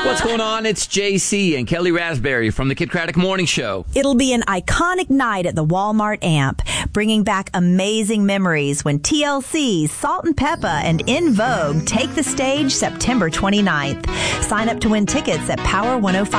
What's going on? It's JC and Kelly Raspberry from the Kid Craddock Morning Show. It'll be an iconic night at the Walmart Amp, bringing back amazing memories when TLC, Salt and Peppa, and In Vogue take the stage September 29th. Sign up to win tickets at Power 105.